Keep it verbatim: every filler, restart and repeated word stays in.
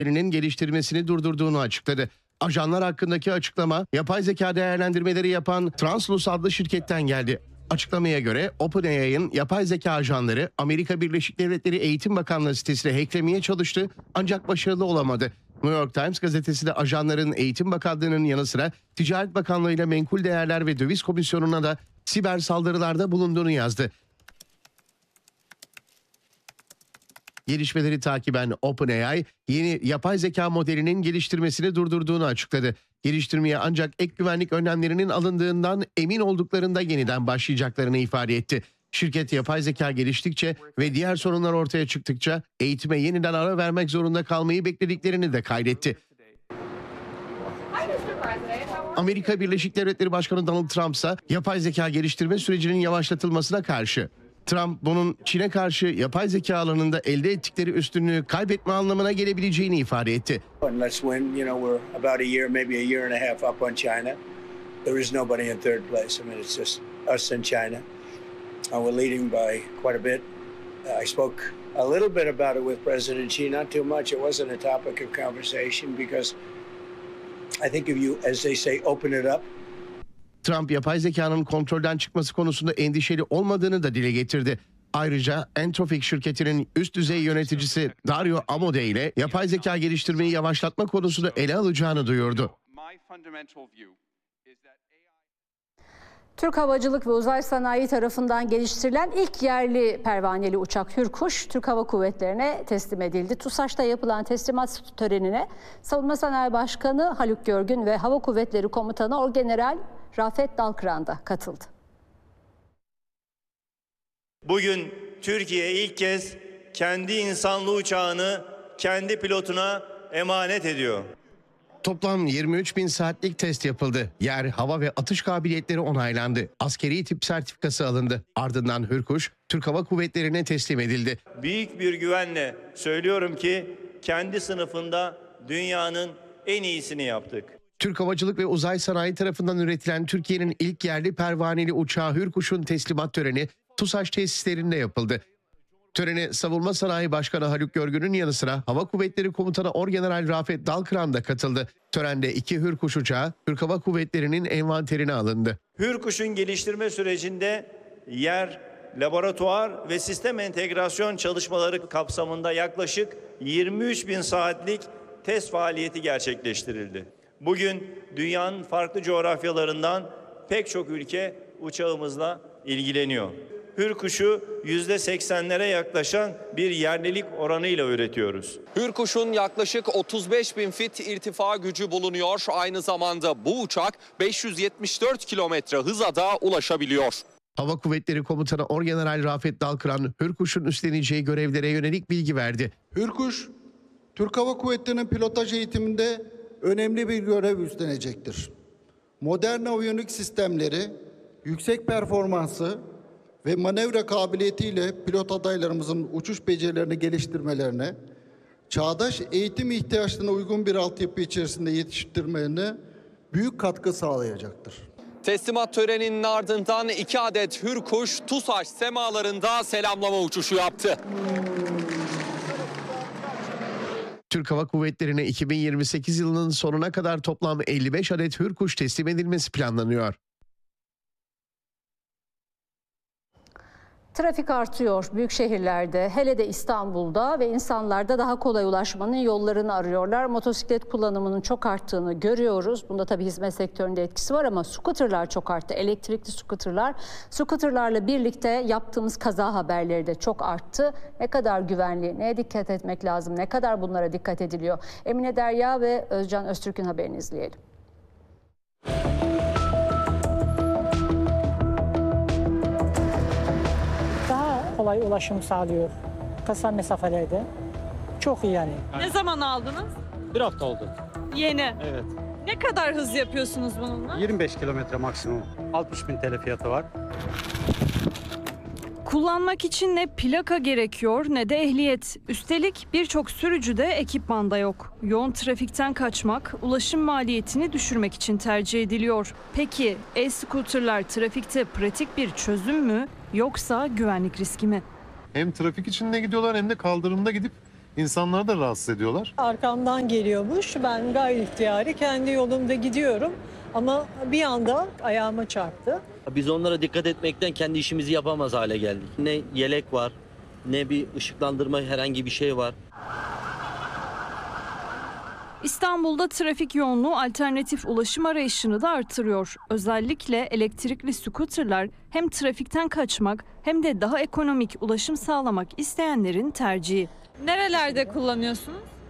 modelinin geliştirmesini durdurduğunu açıkladı. Ajanlar hakkındaki açıklama, yapay zeka değerlendirmeleri yapan Translus adlı şirketten geldi. Açıklamaya göre OpenAI'ın yapay zeka ajanları Amerika Birleşik Devletleri Eğitim Bakanlığı sitesine hacklemeye çalıştı ancak başarılı olamadı. New York Times gazetesi de ajanların Eğitim Bakanlığı'nın yanı sıra Ticaret Bakanlığı ile Menkul Değerler ve Döviz Komisyonu'na da siber saldırılarda bulunduğunu yazdı. Gelişmeleri takiben OpenAI, yeni yapay zeka modelinin geliştirmesini durdurduğunu açıkladı. Geliştirmeye ancak ek güvenlik önlemlerinin alındığından emin olduklarında yeniden başlayacaklarını ifade etti. Şirket yapay zeka geliştikçe ve diğer sorunlar ortaya çıktıkça eğitime yeniden ara vermek zorunda kalmayı beklediklerini de kaydetti. Amerika Birleşik Devletleri Başkanı Donald Trump ise yapay zeka geliştirme sürecinin yavaşlatılmasına karşı. Trump bunun Çin'e karşı yapay zeka alanında elde ettikleri üstünlüğü kaybetme anlamına gelebileceğini ifade etti. Unless when, you know, we're about a year, maybe a year and a half up on China, there is nobody in third place. I mean, it's just us and China. Uh, we're leading by quite a bit. Uh, I spoke a little bit about it with President Xi, not too much. It wasn't a topic of conversation because I think if you, as they say, open it up. Trump yapay zekanın kontrolden çıkması konusunda endişeli olmadığını da dile getirdi. Ayrıca Anthropic şirketinin üst düzey yöneticisi Dario Amodei ile yapay zeka geliştirmeyi yavaşlatma konusunu ele alacağını duyurdu. Türk Havacılık ve Uzay Sanayi tarafından geliştirilen ilk yerli pervaneli uçak Hürkuş, Türk Hava Kuvvetleri'ne teslim edildi. TUSAŞ'ta yapılan teslimat törenine Savunma Sanayi Başkanı Haluk Görgün ve Hava Kuvvetleri Komutanı Orgeneral Rafet Dalkıran da katıldı. Bugün Türkiye ilk kez kendi insanlı uçağını kendi pilotuna emanet ediyor. Toplam yirmi üç bin saatlik test yapıldı. Yer, hava ve atış kabiliyetleri onaylandı. Askeri tip sertifikası alındı. Ardından Hürkuş, Türk Hava Kuvvetleri'ne teslim edildi. Büyük bir güvenle söylüyorum ki kendi sınıfında dünyanın en iyisini yaptık. Türk Havacılık ve Uzay Sanayi tarafından üretilen Türkiye'nin ilk yerli pervaneli uçağı Hürkuş'un teslimat töreni TUSAŞ tesislerinde yapıldı. Törene Savunma Sanayi Başkanı Haluk Görgün'ün yanı sıra Hava Kuvvetleri Komutanı Orgeneral Rafet Dalkıran da katıldı. Törende iki Hürkuş uçağı Türk Hava Kuvvetleri'nin envanterine alındı. Hürkuş'un geliştirme sürecinde yer, laboratuvar ve sistem entegrasyon çalışmaları kapsamında yaklaşık yirmi üç bin saatlik test faaliyeti gerçekleştirildi. Bugün dünyanın farklı coğrafyalarından pek çok ülke uçağımızla ilgileniyor. Hürkuş'u yüzde seksenlere yaklaşan bir yerlilik oranıyla üretiyoruz. Hürkuş'un yaklaşık otuz beş bin fit irtifa gücü bulunuyor. Aynı zamanda bu uçak beş yüz yetmiş dört kilometre hıza da ulaşabiliyor. Hava Kuvvetleri Komutanı Orgeneral Rafet Dalkıran, Hürkuş'un üstleneceği görevlere yönelik bilgi verdi. Hürkuş, Türk Hava Kuvvetleri'nin pilotaj eğitiminde önemli bir görev üstlenecektir. Modern aviyonik sistemleri, yüksek performansı ve manevra kabiliyetiyle pilot adaylarımızın uçuş becerilerini geliştirmelerine, çağdaş eğitim ihtiyaçlarına uygun bir altyapı içerisinde yetiştirmelerine büyük katkı sağlayacaktır. Teslimat töreninin ardından iki adet Hürkuş TUSAŞ semalarında selamlama uçuşu yaptı. Türk Hava Kuvvetleri'ne iki bin yirmi sekiz yılının sonuna kadar toplam elli beş adet Hürkuş teslim edilmesi planlanıyor. Trafik artıyor büyük şehirlerde, hele de İstanbul'da ve insanlar da daha kolay ulaşmanın yollarını arıyorlar. Motosiklet kullanımının çok arttığını görüyoruz. Bunda tabii hizmet sektöründe etkisi var ama scooterlar çok arttı. Elektrikli scooterlar. Scooterlarla birlikte yaptığımız kaza haberleri de çok arttı. Ne kadar güvenli, neye dikkat etmek lazım, ne kadar bunlara dikkat ediliyor? Emine Derya ve Özcan Öztürk'ün haberini izleyelim. Kolay ulaşım sağlıyor. Kısa mesafelerde. Çok iyi yani. Ne zaman aldınız? Bir hafta oldu. Yeni. Evet. Ne kadar hız yapıyorsunuz bununla? yirmi beş kilometre maksimum. altmış bin T L fiyatı var. Kullanmak için ne plaka gerekiyor ne de ehliyet. Üstelik birçok sürücüde ekipman da yok. Yoğun trafikten kaçmak, ulaşım maliyetini düşürmek için tercih ediliyor. Peki e-scooterlar trafikte pratik bir çözüm mü yoksa güvenlik riski mi? Hem trafik içinde gidiyorlar hem de kaldırımda gidip İnsanları da rahatsız ediyorlar. Arkamdan geliyormuş. Ben gayri ihtiyari kendi yolumda gidiyorum. Ama bir anda ayağıma çarptı. Biz onlara dikkat etmekten kendi işimizi yapamaz hale geldik. Ne yelek var, ne bir ışıklandırma herhangi bir şey var. İstanbul'da trafik yoğunluğu alternatif ulaşım arayışını da artırıyor. Özellikle elektrikli scooterlar hem trafikten kaçmak hem de daha ekonomik ulaşım sağlamak isteyenlerin tercihi. Nerelerde kullanıyorsunuz?